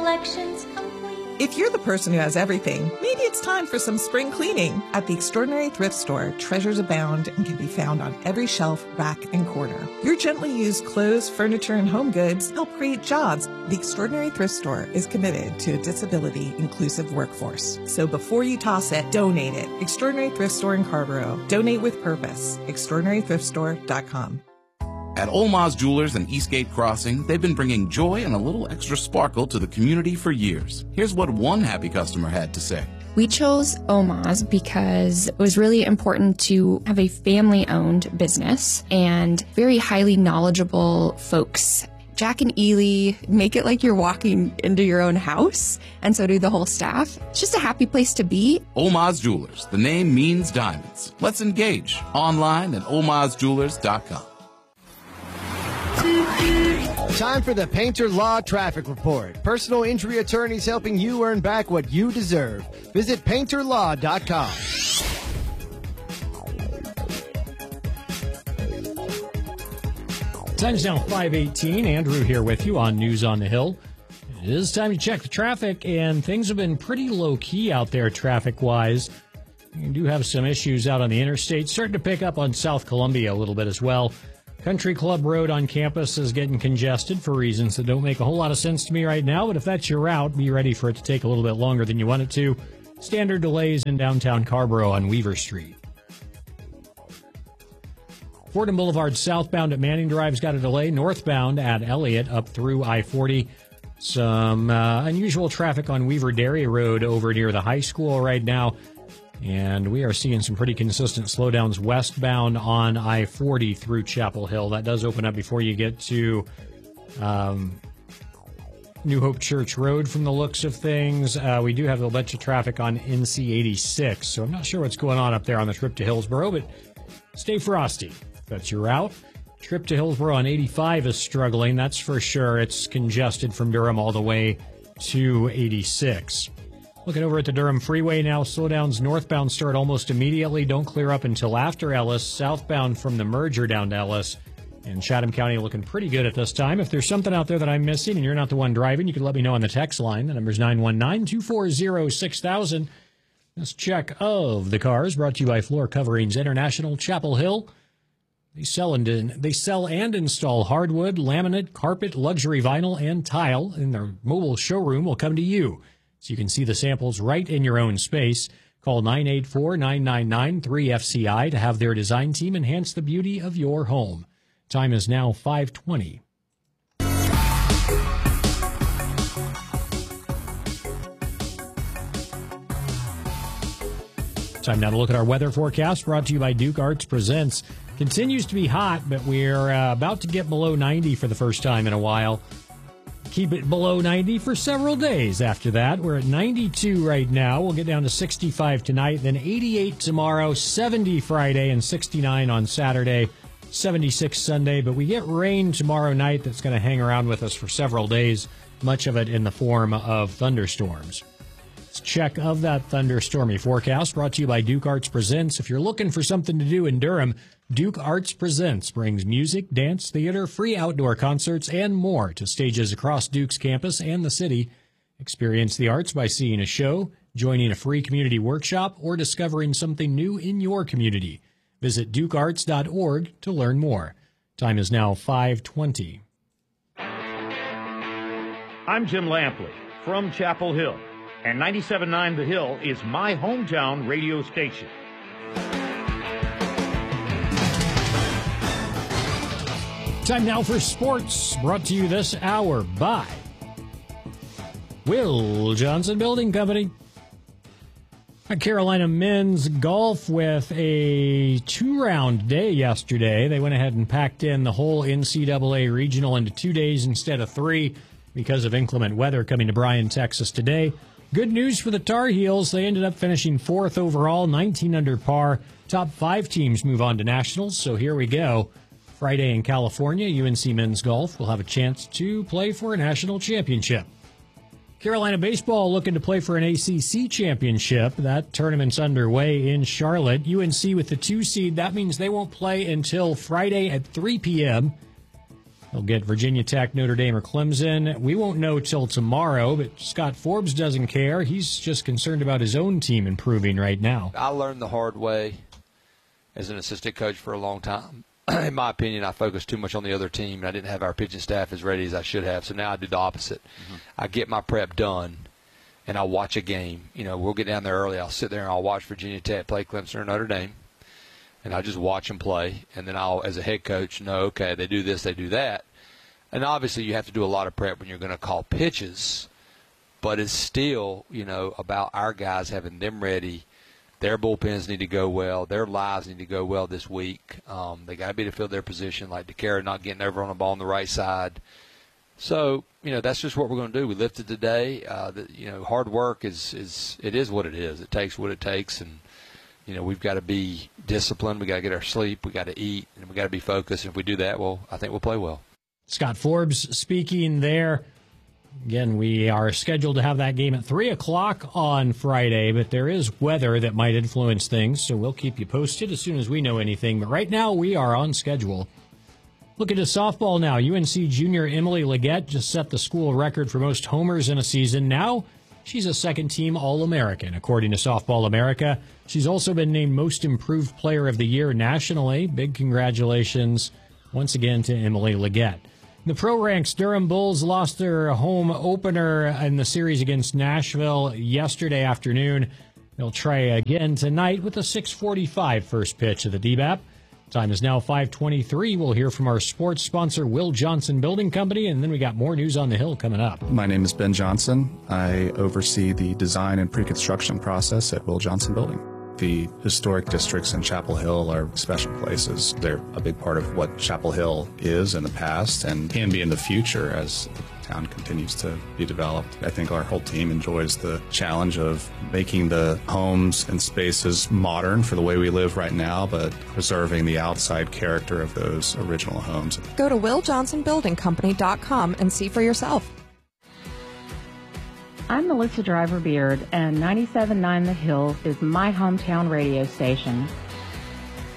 selections complete. If you're the person who has everything, maybe it's time for some spring cleaning. At the Extraordinary Thrift Store, treasures abound and can be found on every shelf, rack, and corner. Your gently used clothes, furniture, and home goods help create jobs. The Extraordinary Thrift Store is committed to a disability-inclusive workforce. So before you toss it, donate it. Extraordinary Thrift Store in Carrboro. Donate with purpose. ExtraordinaryThriftStore.com. At Olmaz Jewelers and Eastgate Crossing, they've been bringing joy and a little extra sparkle to the community for years. Here's what one happy customer had to say. We chose Olmaz because it was really important to have a family-owned business and very highly knowledgeable folks. Jack and Ely make it like you're walking into your own house, and so do the whole staff. It's just a happy place to be. Olmaz Jewelers. The name means diamonds. Let's engage. Online at olmazjewelers.com. Time for the Painter Law Traffic Report. Personal injury attorneys helping you earn back what you deserve. Visit painterlaw.com. Time's now 5:18. Andrew here with you on News on the Hill. It is time to check the traffic, and things have been pretty low-key out there traffic-wise. You do have some issues out on the interstate, starting to pick up on South Columbia a little bit as well. Country Club Road on campus is getting congested for reasons that don't make a whole lot of sense to me right now, but if that's your route, be ready for it to take a little bit longer than you want it to. Standard delays in downtown Carrboro on Weaver Street. Fordham Boulevard southbound at Manning Drive's got a delay. Northbound at Elliott up through I-40. Some unusual traffic on Weaver Dairy Road over near the high school right now. And we are seeing some pretty consistent slowdowns westbound on I-40 through Chapel Hill. That does open up before you get to New Hope Church Road from the looks of things. We do have a bunch of traffic on NC 86, so I'm not sure what's going on up there on the trip to Hillsboro, but stay frosty. If that's your route. Trip to Hillsboro on 85 is struggling, that's for sure. It's congested from Durham all the way to 86. Looking over at the Durham Freeway now, slowdowns northbound start almost immediately. Don't clear up until after Ellis. Southbound from the merger down to Ellis. And Chatham County looking pretty good at this time. If there's something out there that I'm missing and you're not the one driving, you can let me know on the text line. The number's 919-240-6000. This check of the cars brought to you by Floor Coverings International, Chapel Hill. They sell and install hardwood, laminate, carpet, luxury vinyl, and tile. And their mobile showroom will come to you, so you can see the samples right in your own space. Call 984-999-3FCI to have their design team enhance the beauty of your home. Time is now 5:20. Time now to look at our weather forecast, brought to you by Duke Arts Presents. Continues to be hot, but we're about to get below 90 for the first time in a while. Keep it below 90 for several days after that. We're at 92 right now. We'll get down to 65 tonight, then 88 tomorrow, 70 Friday, and 69 on Saturday, 76 Sunday. But we get rain tomorrow night that's going to hang around with us for several days, much of it in the form of thunderstorms. Let's check of that thunderstormy forecast, brought to you by Duke Arts Presents. If you're looking for something to do in Durham, Duke Arts Presents brings music, dance, theater, free outdoor concerts, and more to stages across Duke's campus and the city. Experience the arts by seeing a show, joining a free community workshop, or discovering something new in your community. Visit dukearts.org to learn more. Time is now 5:20. I'm Jim Lampley from Chapel Hill, and 97.9 The Hill is my hometown radio station. Time now for sports, brought to you this hour by Will Johnson Building Company. Carolina men's golf with a 2-round day yesterday. They went ahead and packed in the whole NCAA regional into 2 days instead of 3 because of inclement weather coming to Bryan, Texas today. Good news for the Tar Heels. They ended up finishing 4th overall, 19 under par. Top 5 teams move on to nationals, so here we go. Friday in California, UNC men's golf will have a chance to play for a national championship. Carolina baseball looking to play for an ACC championship. That tournament's underway in Charlotte. UNC with the 2 seed. That means they won't play until Friday at 3 p.m. They'll get Virginia Tech, Notre Dame, or Clemson. We won't know till tomorrow, but Scott Forbes doesn't care. He's just concerned about his own team improving right now. I learned the hard way as an assistant coach for a long time. In my opinion, I focused too much on the other team, and I didn't have our pitching staff as ready as I should have. So now I do the opposite. I get my prep done, and I'll watch a game. We'll get down there early. I'll sit there and I'll watch Virginia Tech play Clemson or Notre Dame. And I'll just watch them play, and then I'll, as a head coach, know, okay, they do this, they do that. And obviously you have to do a lot of prep when you're going to call pitches, but it's still, about our guys having them ready. Their bullpens need to go well. Their lives need to go well this week. They got to be to fill their position, like DeCara not getting over on the ball on the right side. So, that's just what we're going to do. We lifted today. Hard work is what it is. It takes what it takes, and we've got to be disciplined. We got to get our sleep. We got to eat, and we got to be focused. And if we do that, I think we'll play well. Scott Forbes speaking there. Again, we are scheduled to have that game at 3 o'clock on Friday, but there is weather that might influence things, so we'll keep you posted as soon as we know anything. But right now, we are on schedule. Look at the softball now. UNC junior Emily Leggett just set the school record for most homers in a season. Now, she's a second-team All-American, according to Softball America. She's also been named Most Improved Player of the Year nationally. Big congratulations once again to Emily Leggett. The pro ranks, Durham Bulls lost their home opener in the series against Nashville yesterday afternoon. They'll try again tonight with a 6:45 first pitch of the DBAP. Time is now 5:23. We'll hear from our sports sponsor, Will Johnson Building Company, and then we got more news on the Hill coming up. My name is Ben Johnson. I oversee the design and pre-construction process at Will Johnson Building. The historic districts in Chapel Hill are special places. They're a big part of what Chapel Hill is in the past and can be in the future as the town continues to be developed. I think our whole team enjoys the challenge of making the homes and spaces modern for the way we live right now, but preserving the outside character of those original homes. Go to WillJohnsonBuildingCompany.com and see for yourself. I'm Melissa Driver Beard, and 97.9 The Hill is my hometown radio station.